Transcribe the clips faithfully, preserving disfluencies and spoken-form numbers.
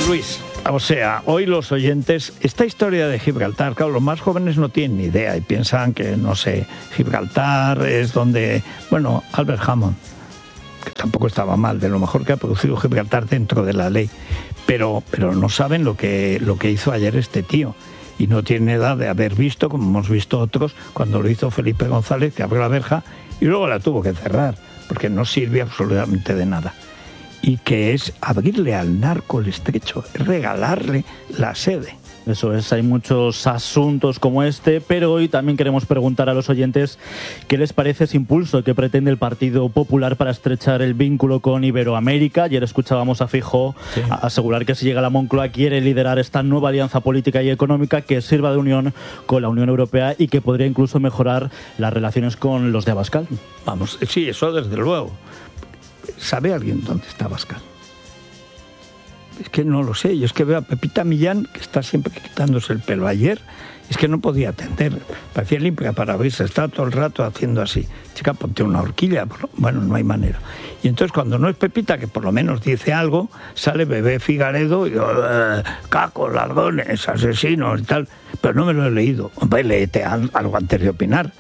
Luis, o sea, hoy los oyentes, esta historia de Gibraltar, claro, los más jóvenes no tienen ni idea y piensan que, no sé, Gibraltar es donde, bueno, Albert Hammond, que tampoco estaba mal, de lo mejor que ha producido Gibraltar dentro de la ley, pero, pero no saben lo que, lo que hizo ayer este tío. Y no tiene edad de haber visto, como hemos visto otros, cuando lo hizo Felipe González, que abrió la verja y luego la tuvo que cerrar, porque no sirve absolutamente de nada. Y que es abrirle al narco el estrecho, regalarle la sede. Eso es, hay muchos asuntos como este, pero hoy también queremos preguntar a los oyentes qué les parece ese impulso que pretende el Partido Popular para estrechar el vínculo con Iberoamérica. Ayer escuchábamos a Feijóo sí. asegurar que si llega a la Moncloa quiere liderar esta nueva alianza política y económica que sirva de unión con la Unión Europea y que podría incluso mejorar las relaciones con los de Abascal. Vamos, sí, eso desde luego. ¿Sabe alguien dónde está Abascal? Es que no lo sé, yo es que veo a Pepita Millán, que está siempre quitándose el pelo. Ayer es que no podía atender, parecía limpia para abrirse, estaba todo el rato haciendo así. Chica, ponte una horquilla, bueno, no hay manera. Y entonces cuando no es Pepita, que por lo menos dice algo, sale Bebé Figaredo y eh, cacos, ladrones, asesinos y tal, pero no me lo he leído. Hombre, léete algo antes de opinar.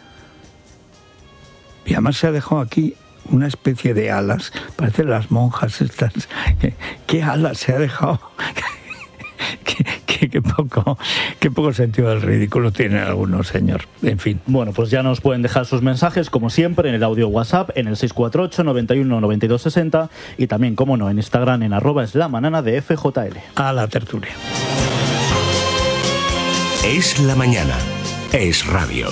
Y además se ha dejado aquí una especie de alas, parecen las monjas estas. ¿Qué, qué alas se ha dejado? qué, qué, qué, poco, qué poco sentido del ridículo tienen algunos, señor. En fin. Bueno, pues ya nos pueden dejar sus mensajes, como siempre, en el audio WhatsApp, en el seis cuatro ocho, noventa y uno, noventa y dos, sesenta y también, como no, en Instagram, en arroba es la manana de F J L. A la tertulia. Es la mañana. Es radio.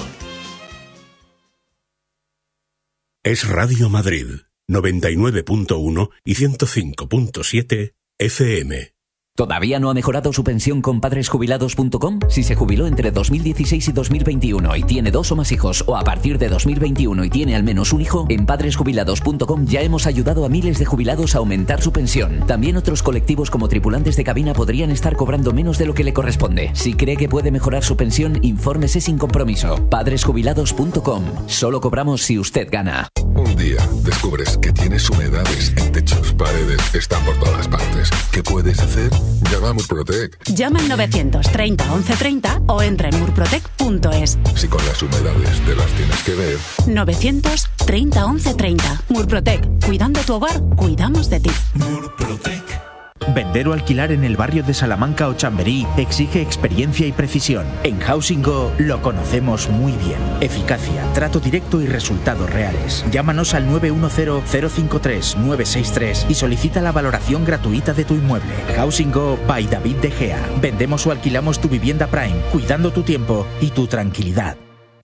Es Radio Madrid, noventa y nueve punto uno y ciento cinco punto siete F M. ¿Todavía no ha mejorado su pensión con padres jubilados punto com? Si se jubiló entre dos mil dieciséis y dos mil veintiuno y tiene dos o más hijos, o a partir de dos mil veintiuno y tiene al menos un hijo, en padres jubilados punto com ya hemos ayudado a miles de jubilados a aumentar su pensión. También otros colectivos como tripulantes de cabina podrían estar cobrando menos de lo que le corresponde. Si cree que puede mejorar su pensión, infórmese sin compromiso. padres jubilados punto com. Solo cobramos si usted gana. Un día descubres que tienes humedades en techos, paredes, están por todas partes. ¿Qué puedes hacer? Llama a Murprotec. Llama al novecientos treinta once treinta o entra en murprotec punto es. Si con las humedades te las tienes que ver. novecientos treinta once treinta. Murprotec. Cuidando tu hogar, cuidamos de ti. Murprotec. Vender o alquilar en el barrio de Salamanca o Chamberí exige experiencia y precisión. En Housing Go lo conocemos muy bien. Eficacia, trato directo y resultados reales. Llámanos al nueve uno cero, cero cinco tres, nueve seis tres y solicita la valoración gratuita de tu inmueble. Housing Go by David De Gea. Vendemos o alquilamos tu vivienda Prime, cuidando tu tiempo y tu tranquilidad.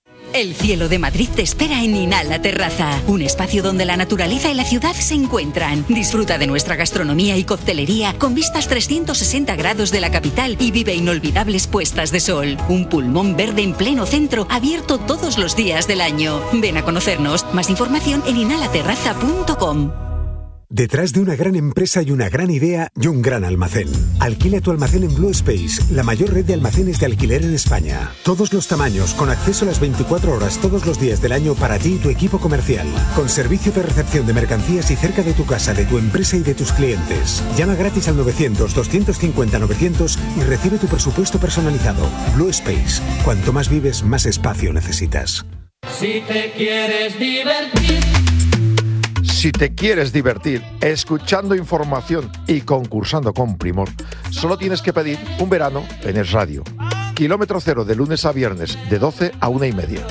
El cielo de Madrid te espera en Inhala Terraza, un espacio donde la naturaleza y la ciudad se encuentran. Disfruta de nuestra gastronomía y coctelería con vistas trescientos sesenta grados de la capital y vive inolvidables puestas de sol. Un pulmón verde en pleno centro, abierto todos los días del año. Ven a conocernos. Más información en inhala terraza punto com. Detrás de una gran empresa y una gran idea y un gran almacén. Alquila tu almacén en Blue Space, la mayor red de almacenes de alquiler en España. Todos los tamaños, con acceso a las veinticuatro horas todos los días del año para ti y tu equipo comercial. Con servicio de recepción de mercancías y cerca de tu casa, de tu empresa y de tus clientes. Llama gratis al novecientos, doscientos cincuenta, novecientos y recibe tu presupuesto personalizado. Blue Space. Cuanto más vives, más espacio necesitas. Si te quieres divertir... Si te quieres divertir escuchando información y concursando con primor, solo tienes que pedir un verano en Es Radio. Kilómetro cero de lunes a viernes de doce a una y media.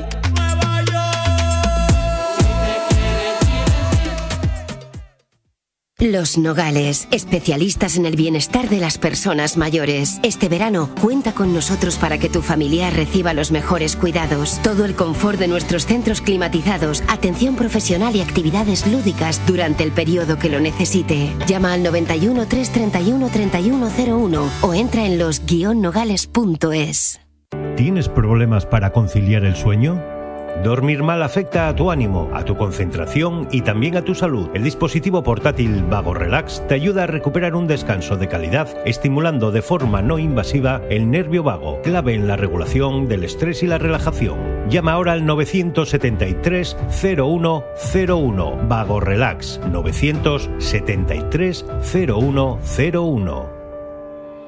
Los Nogales, especialistas en el bienestar de las personas mayores. Este verano, cuenta con nosotros para que tu familiar reciba los mejores cuidados. Todo el confort de nuestros centros climatizados, atención profesional y actividades lúdicas durante el periodo que lo necesite. Llama al noventa y uno, trescientos treinta y uno, treinta y uno cero uno o entra en los guion nogales punto es. ¿Tienes problemas para conciliar el sueño? Dormir mal afecta a tu ánimo, a tu concentración y también a tu salud. El dispositivo portátil Vago Relax te ayuda a recuperar un descanso de calidad, estimulando de forma no invasiva el nervio vago, clave en la regulación del estrés y la relajación. Llama ahora al novecientos setenta y tres, cero uno cero uno. Vago Relax, novecientos setenta y tres, cero uno cero uno.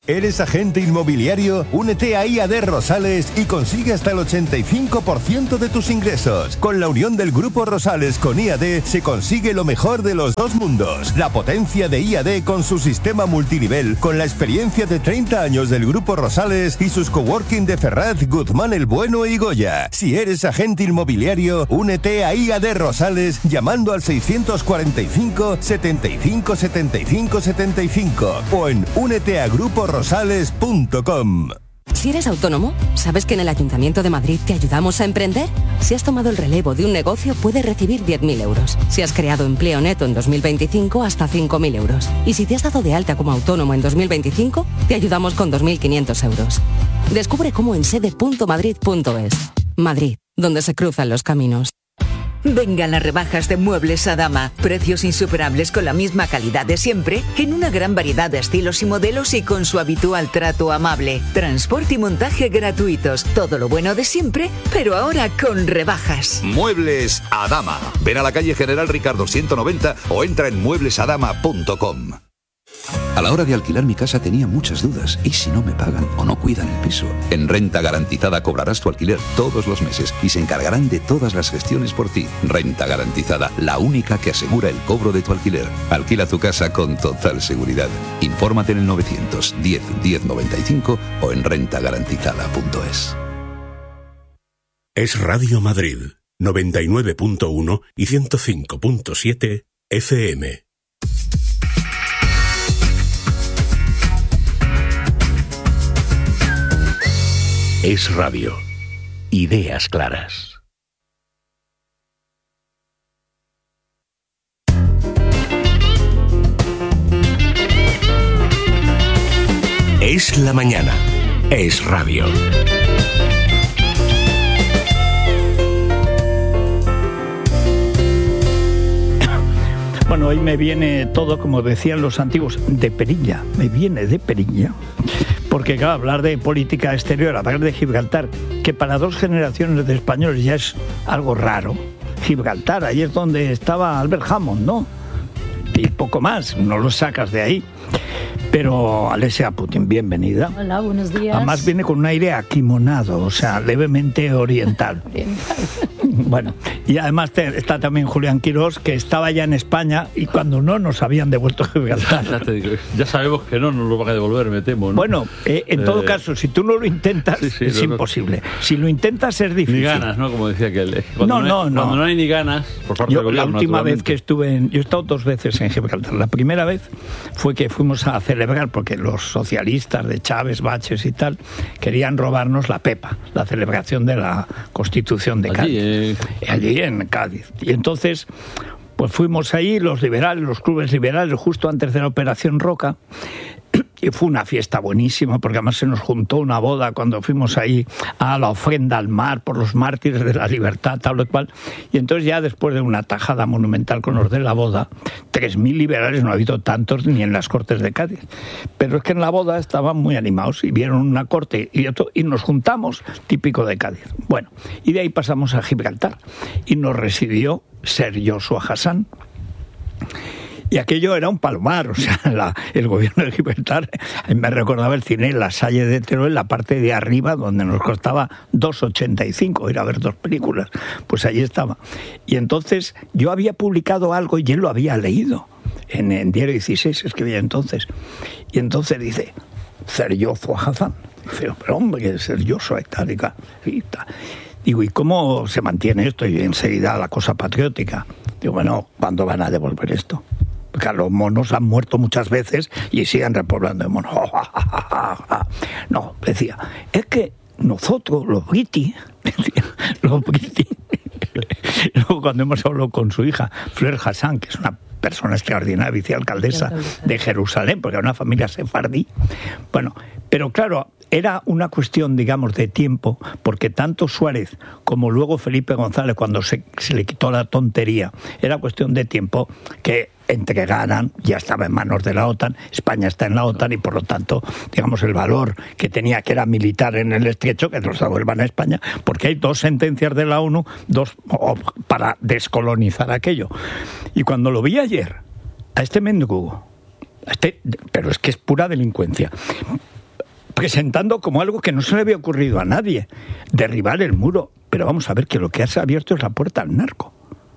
¿Eres agente inmobiliario? Únete a I A D Rosales y consigue hasta el ochenta y cinco por ciento de tus ingresos. Con la unión del Grupo Rosales con I A D se consigue lo mejor de los dos mundos. La potencia de I A D con su sistema multinivel, con la experiencia de treinta años del Grupo Rosales y sus coworking de Ferraz, Guzmán el Bueno y Goya. Si eres agente inmobiliario, únete a I A D Rosales llamando al seiscientos cuarenta y cinco, setenta y cinco, setenta y cinco, setenta y cinco o en únete a grupo rosales punto com. Si eres autónomo, ¿sabes que en el Ayuntamiento de Madrid te ayudamos a emprender? Si has tomado el relevo de un negocio, puedes recibir diez mil euros. Si has creado empleo neto en dos mil veinticinco, hasta cinco mil euros. Y si te has dado de alta como autónomo en dos mil veinticinco, te ayudamos con dos mil quinientos euros. Descubre cómo en sede punto madrid punto es. Madrid, donde se cruzan los caminos. Vengan las rebajas de Muebles Adama. Precios insuperables con la misma calidad de siempre, en una gran variedad de estilos y modelos y con su habitual trato amable. Transporte y montaje gratuitos. Todo lo bueno de siempre, pero ahora con rebajas. Muebles Adama. Ven a la calle General Ricardo ciento noventa o entra en muebles adama punto com. A la hora de alquilar mi casa tenía muchas dudas. ¿Y si no me pagan o no cuidan el piso? En Renta Garantizada cobrarás tu alquiler todos los meses y se encargarán de todas las gestiones por ti. Renta Garantizada, la única que asegura el cobro de tu alquiler. Alquila tu casa con total seguridad. Infórmate en el novecientos diez, diez noventa y cinco o en renta garantizada punto es. Es Radio Madrid, noventa y nueve punto uno y ciento cinco punto siete F M. Es Radio. Ideas claras. Es la mañana. Es Radio. Bueno, hoy me viene todo, como decían los antiguos, de perilla. Me viene de perilla. Porque, claro, hablar de política exterior, hablar de Gibraltar, que para dos generaciones de españoles ya es algo raro. Gibraltar, ahí es donde estaba Albert Hammond, ¿no? Y poco más, no lo sacas de ahí. Pero Alessia Putin, bienvenida. Hola, buenos días. Además viene con un aire aquimonado, o sea, levemente oriental. Oriental. Bueno, y además te, está también Julián Quirós, que estaba ya en España y cuando no nos habían devuelto Gibraltar. Ya te digo, ya sabemos que no nos lo van a devolver, me temo, ¿no? Bueno, eh, en eh, todo caso, si tú no lo intentas, sí, sí, es no, imposible. No. Si lo intentas es difícil. Ni ganas, ¿no? Como decía aquel. Cuando no, no, no, no. Cuando no hay ni ganas, por parte yo, del gobierno, la última vez que estuve en... Yo he estado dos veces en Gibraltar. La primera vez fue que fuimos a celebrar, porque los socialistas de Chávez, Baches y tal, querían robarnos la Pepa, la celebración de la Constitución de Cádiz. Allí, eh... Allí en Cádiz. Y entonces, pues fuimos ahí, los liberales, los clubes liberales, justo antes de la Operación Roca, y fue una fiesta buenísima, porque además se nos juntó una boda cuando fuimos ahí a la ofrenda al mar por los mártires de la libertad, tal o cual. Y entonces ya después de una tajada monumental con los de la boda, tres mil liberales, no ha habido tantos ni en las Cortes de Cádiz. Pero es que en la boda estaban muy animados y vieron una corte y, otro, y nos juntamos, típico de Cádiz. Bueno, y de ahí pasamos a Gibraltar y nos recibió Sir Joshua Hassan. Y aquello era un palomar, o sea, la, el gobierno de Gibraltar, me recordaba el cine La Salle de Teruel, la parte de arriba, donde nos costaba dos ochenta y cinco ir a ver dos películas, pues allí estaba. Y entonces yo había publicado algo y él lo había leído, en, en Diario dieciséis escribía entonces, y entonces dice, Sir Joshua Hassan, dice, pero hombre, Sir Joshua y tal, y tal, y tal. Digo, ¿y cómo se mantiene esto? Y enseguida la cosa patriótica. Digo, bueno, ¿cuándo van a devolver esto? Porque los monos han muerto muchas veces y siguen repoblando de monos. No, decía, es que nosotros, los briti, los briti, luego cuando hemos hablado con su hija, Fleur Hassan, que es una persona extraordinaria, vicealcaldesa de Jerusalén, porque era una familia sefardí, bueno, pero claro, era una cuestión, digamos, de tiempo, porque tanto Suárez como luego Felipe González, cuando se, se le quitó la tontería, era cuestión de tiempo que entregaran, ya estaba en manos de la OTAN, España está en la OTAN y por lo tanto, digamos, el valor que tenía, que era militar en el estrecho, que nos devuelvan a España, porque hay dos sentencias de la ONU dos para descolonizar aquello. Y cuando lo vi ayer, a este mendrugo, a este, pero es que es pura delincuencia, presentando como algo que no se le había ocurrido a nadie, derribar el muro. Pero vamos a ver que lo que has abierto es la puerta al narco.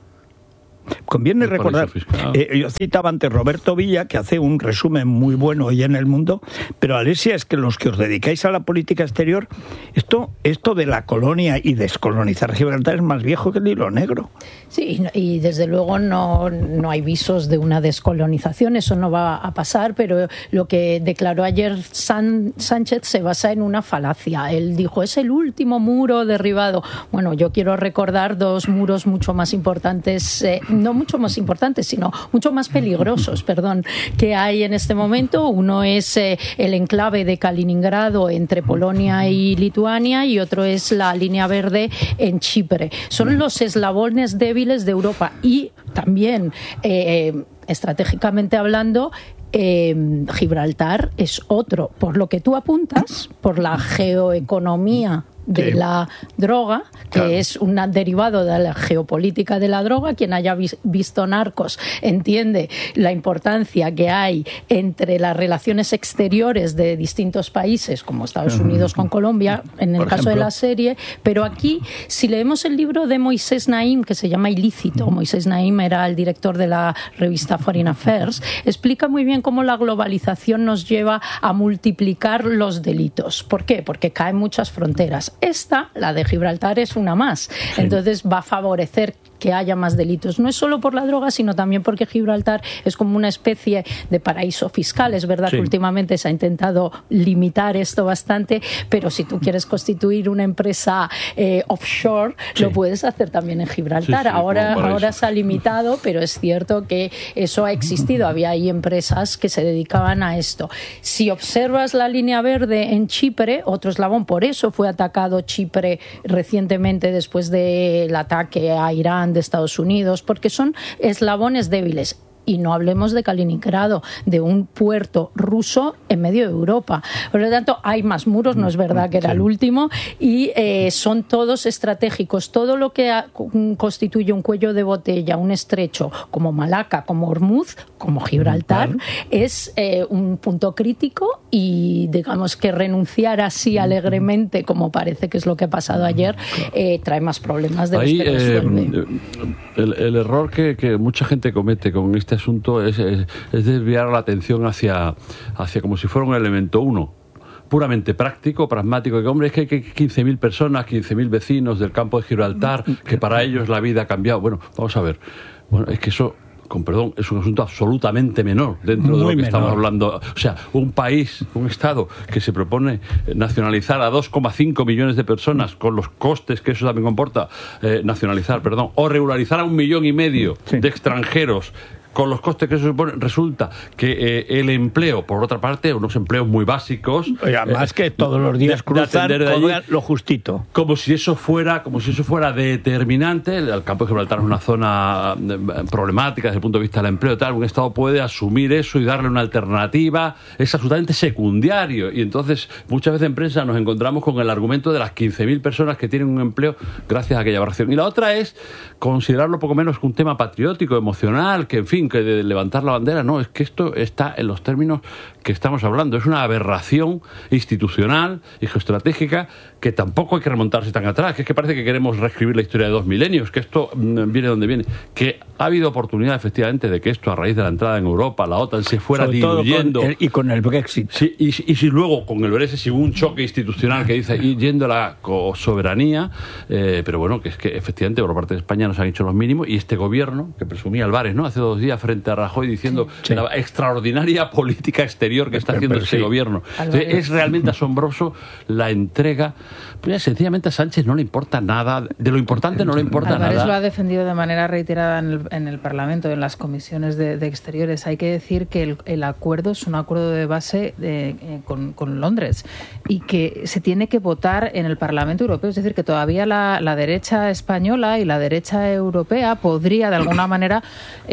Conviene recordar, eh, yo citaba antes Roberto Villa, que hace un resumen muy bueno hoy en El Mundo, pero Alesia, es que los que os dedicáis a la política exterior, esto, esto de la colonia y descolonizar Gibraltar es más viejo que el hilo negro. Sí, y desde luego no, no hay visos de una descolonización, eso no va a pasar, pero lo que declaró ayer San, Sánchez se basa en una falacia. Él dijo, es el último muro derribado. Bueno, yo quiero recordar dos muros mucho más importantes, eh, no mucho más importantes, sino mucho más peligrosos, perdón, que hay en este momento. Uno es eh, el enclave de Kaliningrado entre Polonia y Lituania, y otro es la línea verde en Chipre. Son los eslabones débiles de Europa, y también eh, estratégicamente hablando, Eh, Gibraltar es otro, por lo que tú apuntas, por la geoeconomía de sí. la droga, que claro. es un derivado de la geopolítica de la droga. Quien haya vis- visto Narcos entiende la importancia que hay entre las relaciones exteriores de distintos países, como Estados Unidos con Colombia, en el Por caso ejemplo. de la serie. Pero aquí, si leemos el libro de Moisés Naim, que se llama Ilícito, Moisés Naim era el director de la revista Foreign Affairs, explica muy bien cómo la globalización nos lleva a multiplicar los delitos. ¿Por qué? Porque caen muchas fronteras. Esta, la de Gibraltar, es una más. Sí. Entonces va a favorecer que haya más delitos. No es solo por la droga, sino también porque Gibraltar es como una especie de paraíso fiscal. Es verdad sí. que últimamente se ha intentado limitar esto bastante, pero si tú quieres constituir una empresa eh, offshore, sí. lo puedes hacer también en Gibraltar. Sí, sí, ahora, ahora se ha limitado, pero es cierto que eso ha existido. Había ahí empresas que se dedicaban a esto. Si observas la línea verde en Chipre, otro eslabón, por eso fue atacado Chipre recientemente después del ataque a Irán de Estados Unidos, porque son eslabones débiles. Y no hablemos de Kaliningrado, de un puerto ruso en medio de Europa. Por lo tanto, hay más muros, no es verdad que era sí. el último, y eh, son todos estratégicos. Todo lo que ha, constituye un cuello de botella, un estrecho, como Malaca, como Hormuz, como Gibraltar, claro. es eh, un punto crítico, y digamos que renunciar así alegremente, como parece que es lo que ha pasado ayer, eh, trae más problemas de Ahí, los que resuelve. Eh, el, el error que, que mucha gente comete con este asunto es, es, es desviar la atención hacia, hacia como si fuera un elemento uno, puramente práctico, pragmático, que hombre, es que hay quince mil personas, quince mil vecinos del campo de Gibraltar, que para ellos la vida ha cambiado. Bueno, vamos a ver, bueno, es que eso, con perdón, es un asunto absolutamente menor dentro Muy de lo que menor. estamos hablando. O sea, un país, un Estado que se propone nacionalizar a dos coma cinco millones de personas, con los costes que eso también comporta, eh, nacionalizar, perdón, o regularizar a un millón y medio sí. de extranjeros, con los costes que eso supone, resulta que eh, el empleo, por otra parte, unos empleos muy básicos, y además eh, que todos los días de, cruzan de allí, lo justito, como si eso fuera, como si eso fuera determinante. El campo de Gibraltar es una zona problemática desde el punto de vista del empleo, tal. Un Estado puede asumir eso y darle una alternativa, es absolutamente secundario. Y entonces muchas veces en prensa nos encontramos con el argumento de las quince mil personas que tienen un empleo gracias a aquella aberración. Y la otra es considerarlo poco menos que un tema patriótico, emocional, que en fin, que de levantar la bandera. No, es que esto está en los términos que estamos hablando. Es una aberración institucional y geoestratégica que tampoco hay que remontarse tan atrás, que es que parece que queremos reescribir la historia de dos milenios, que esto viene donde viene, que ha habido oportunidad efectivamente de que esto, a raíz de la entrada en Europa, la OTAN se fuera Sobre diluyendo. Con el, y con el Brexit. Sí, y, y si luego con el Brexit si hubo un choque institucional que dice ir yendo a la soberanía, eh, pero bueno, que es que efectivamente por parte de España nos han hecho los mínimos, y este gobierno, que presumía Álvarez, ¿no?, hace dos días frente a Rajoy diciendo sí, sí. la extraordinaria política exterior que está haciendo este sí. gobierno. Entonces, es realmente asombroso la entrega. Pues, sencillamente a Sánchez no le importa nada, de lo importante no le importa Álvarez nada. Lo ha defendido de manera reiterada en el, en el Parlamento, en las comisiones de, de Exteriores. Hay que decir que el, el acuerdo es un acuerdo de base de, eh, con, con Londres, y que se tiene que votar en el Parlamento Europeo. Es decir, que todavía la, la derecha española y la derecha europea podría de alguna manera eh, plantear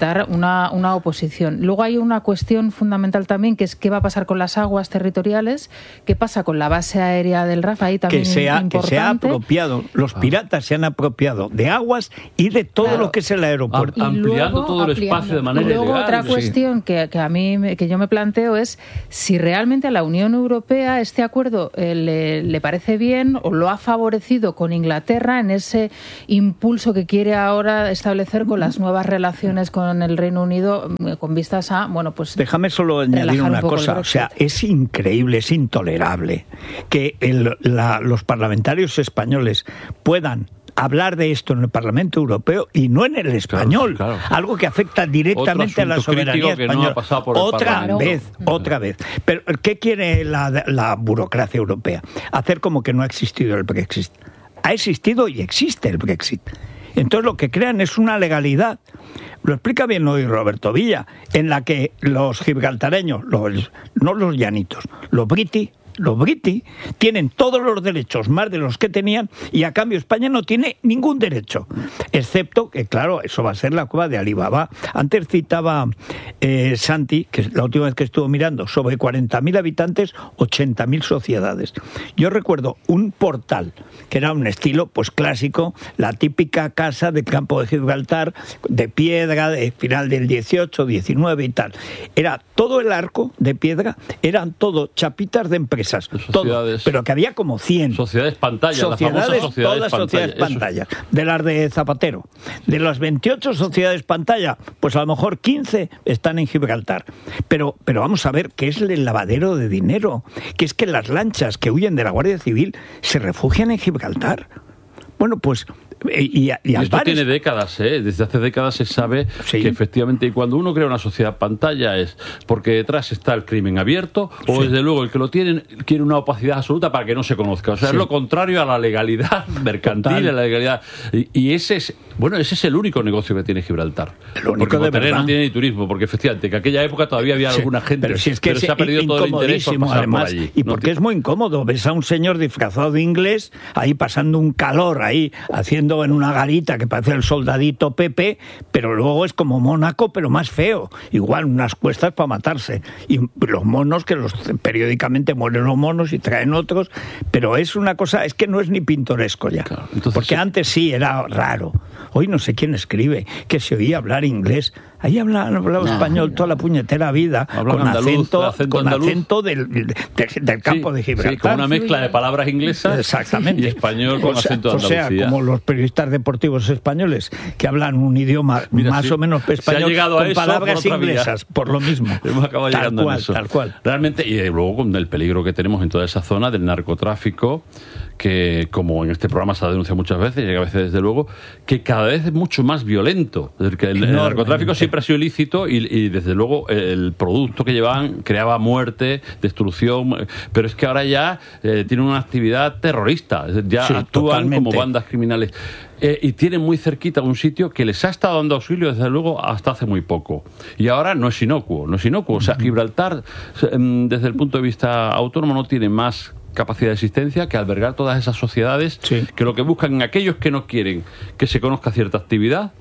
fomentar una, una oposición. Luego hay una cuestión fundamental también, que es qué va a pasar con las aguas territoriales, qué pasa con la base aérea del R A F, ahí también que sea, importante. Que se ha apropiado, los piratas se han apropiado de aguas y de todo claro. lo que es el aeropuerto. Am, ampliando luego, todo el ampliando. espacio de manera y luego ilegal. Otra cuestión sí. que, que a mí que yo me planteo es si realmente a la Unión Europea este acuerdo eh, le, le parece bien o lo ha favorecido con Inglaterra en ese impulso que quiere ahora establecer con las nuevas relaciones con el Reino Unido con vistas a, bueno, pues... Déjame solo añadir una un cosa, o sea, es increíble, es intolerable que el, la, los parlamentarios españoles puedan hablar de esto en el Parlamento Europeo y no en el español, claro, claro. algo que afecta directamente a la soberanía española. No otra vez, claro. otra vez. Pero ¿qué quiere la, la burocracia europea? Hacer como que no ha existido el Brexit. Ha existido y existe el Brexit. Entonces lo que crean es una legalidad. Lo explica bien hoy Roberto Villa, en la que los gibraltareños, los, no los llanitos, los briti, los briti tienen todos los derechos más de los que tenían y a cambio España no tiene ningún derecho, excepto que claro, eso va a ser la cueva de Alibaba. Antes citaba eh, Santi, que la última vez que estuvo mirando, sobre cuarenta mil habitantes, ochenta mil sociedades. Yo recuerdo un portal que era un estilo pues clásico, la típica casa del campo de Gibraltar, de piedra, de final del dieciocho, diecinueve y tal. Era todo el arco de piedra, eran todo chapitas de empresas. Todo, pero que había como cien. Sociedades pantalla, sociedades, las famosas sociedades todas pantalla. sociedades pantalla. De las de Zapatero. De las veintiocho sociedades pantalla, pues a lo mejor quince están en Gibraltar. Pero, pero vamos a ver qué es el lavadero de dinero. Que es que las lanchas que huyen de la Guardia Civil se refugian en Gibraltar. Bueno, pues... Y, y, y esto tiene décadas, ¿eh? Desde hace décadas se sabe sí. que efectivamente y cuando uno crea una sociedad pantalla es porque detrás está el crimen abierto o sí. desde luego el que lo tiene quiere una opacidad absoluta para que no se conozca. O sea, sí. es lo contrario a la legalidad mercantil, a la legalidad. Y, y ese es, bueno, ese es el único negocio que tiene Gibraltar. El único porque de verdad. No tiene ni turismo, porque efectivamente que en aquella época todavía había sí. alguna gente, pero, si es que pero es se ha perdido todo el interés por pasar además, por allí. Y porque no, es muy incómodo. Ves a un señor disfrazado de inglés ahí pasando un calor ahí, haciendo en una garita que parece el soldadito Pepe, pero luego es como Mónaco, pero más feo. Igual unas cuestas para matarse. Y los monos, que los periódicamente mueren los monos y traen otros, pero es una cosa, es que no es ni pintoresco ya. Claro, entonces, porque sí. antes sí era raro. Hoy no sé quién escribe, que se oía hablar inglés. Ahí hablan hablaba no, español no. toda la puñetera vida, Hablan con andaluz, acento, acento, con acento del, del, del campo sí, de Gibraltar. Sí, con una mezcla de palabras inglesas Exactamente. y español con o sea, acento de Andalucía. O sea, como los periodistas deportivos españoles que hablan un idioma Mira, más sí. o menos español con eso, palabras por inglesas, por lo mismo. Hemos acabado tal llegando cual, en eso. Tal cual. Realmente, y luego con el peligro que tenemos en toda esa zona del narcotráfico, que como en este programa se ha denunciado muchas veces, llega a veces desde luego, que cada vez es mucho más violento. Es decir, que el, el narcotráfico siempre ha sido ilícito y, y desde luego el producto que llevaban creaba muerte, destrucción, pero es que ahora ya eh, tienen una actividad terrorista, ya sí, actúan totalmente. como bandas criminales. Eh, y tienen muy cerquita un sitio que les ha estado dando auxilio desde luego hasta hace muy poco. Y ahora no es inocuo, no es inocuo. O sea, Gibraltar, desde el punto de vista autónomo, no tiene más capacidad de existencia que albergar todas esas sociedades sí. que lo que buscan en aquellos que no quieren que se conozca cierta actividad,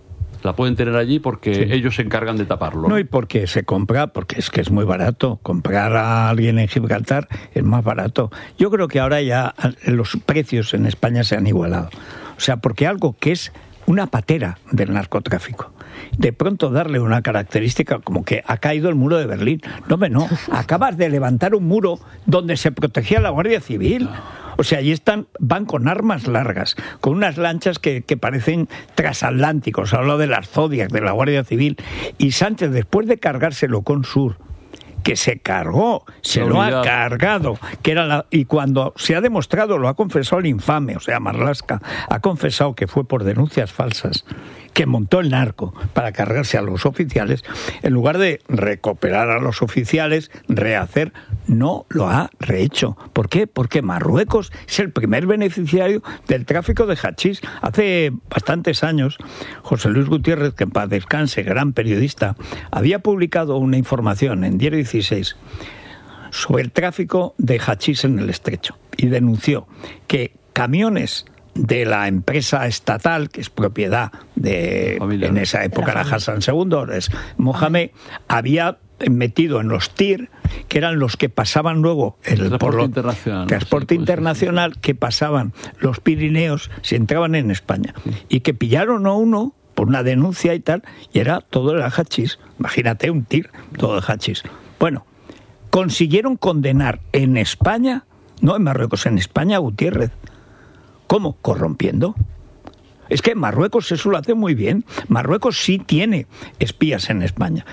la pueden tener allí porque sí. ellos se encargan de taparlo. No, y porque se compra, porque es que es muy barato. Comprar a alguien en Gibraltar es más barato. Yo creo que ahora ya los precios en España se han igualado. O sea, porque algo que es una patera del narcotráfico, de pronto darle una característica como que ha caído el muro de Berlín. No, hombre, no. Acabas de levantar un muro donde se protegía la Guardia Civil. O sea, allí están, van con armas largas, con unas lanchas que, que parecen transatlánticos. Hablo de las Zodiac, de la Guardia Civil. Y Sánchez, después de cargárselo con Sur, que se cargó, se lo ha cargado, que era la, y cuando se ha demostrado, lo ha confesado el infame, o sea, Marlaska, ha confesado que fue por denuncias falsas, que montó el narco para cargarse a los oficiales, en lugar de recuperar a los oficiales, rehacer, no lo ha rehecho. ¿Por qué? Porque Marruecos es el primer beneficiario del tráfico de hachís. Hace bastantes años, José Luis Gutiérrez, que en paz descanse, gran periodista, había publicado una información en Diario dieciséis sobre el tráfico de hachís en el Estrecho y denunció que camiones de la empresa estatal, que es propiedad de, Familia, en esa época era Hassan segundo, es Mohamed, había metido en los T I R, que eran los que pasaban luego el, el por lo, internacional, transporte sí, internacional, sí. que pasaban los Pirineos si entraban en España, sí. y que pillaron a uno por una denuncia y tal, y era todo el hachís. Imagínate un T I R, todo el hachís. Bueno, consiguieron condenar en España, no en Marruecos, en España a Gutiérrez. ¿Cómo? Corrompiendo. Es que Marruecos eso lo hace muy bien. Marruecos sí tiene espías en España.